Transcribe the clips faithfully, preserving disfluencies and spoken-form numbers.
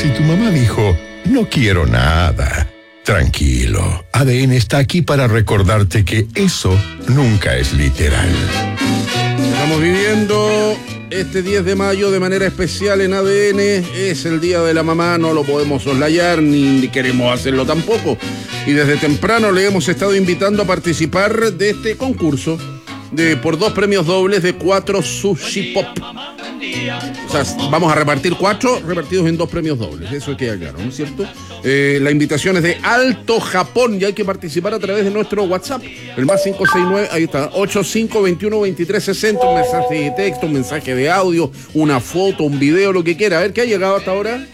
Si tu mamá dijo, no quiero nada, tranquilo. A D N está aquí para recordarte que eso nunca es literal. Estamos viviendo este diez de mayo de manera especial en A D N. Es el Día de la Mamá, no lo podemos soslayar ni queremos hacerlo tampoco. Y desde temprano le hemos estado invitando a participar de este concurso de por dos premios dobles de cuatro Sushi Pop. O sea, vamos a repartir cuatro repartidos en dos premios dobles. Eso queda claro, ¿no es cierto? Eh, la invitación es de Alto Japón y hay que participar a través de nuestro WhatsApp. El más cinco seis nueve, ahí está, ochenta y cinco veintiuno veintitrés sesenta. Un mensaje de texto, un mensaje de audio, una foto, un video, lo que quiera. A ver, ¿qué ha llegado hasta ahora?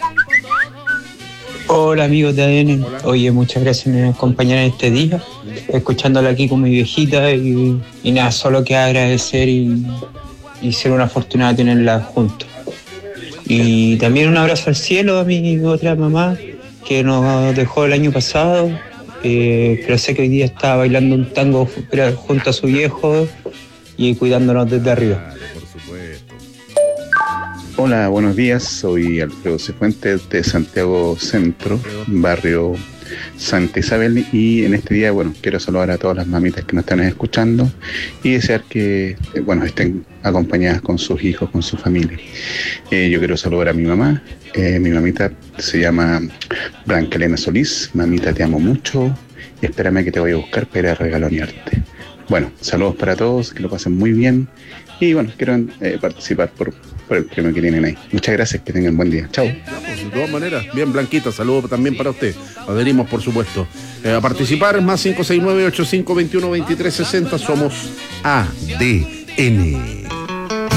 Hola amigos de A D N. Hola. Oye, muchas gracias por acompañar en este día, escuchándola aquí con mi viejita y, y nada, solo que agradecer y, y ser una afortunada tenerla juntos. Y también un abrazo al cielo a mi otra mamá que nos dejó el año pasado, eh, pero sé que hoy día está bailando un tango junto a su viejo y cuidándonos desde arriba. Hola, buenos días, soy Alfredo Cifuentes de Santiago Centro, barrio Santa Isabel, y en este día, bueno, quiero saludar a todas las mamitas que nos están escuchando y desear que, eh, bueno, estén acompañadas con sus hijos, con su familia. Eh, yo quiero saludar a mi mamá, eh, mi mamita se llama Blanca Elena Solís. Mamita, te amo mucho y espérame que te voy a buscar para regalonearte. Bueno, saludos para todos, que lo pasen muy bien y bueno, quiero eh, participar por, por el premio que tienen ahí. Muchas gracias, que tengan buen día. Chao. De todas maneras, bien Blanquita, saludos también para usted. Adherimos, por supuesto. Eh, a participar, más cinco seis nueve, ochenta y cinco veintiuno veintitrés sesenta, somos A D N.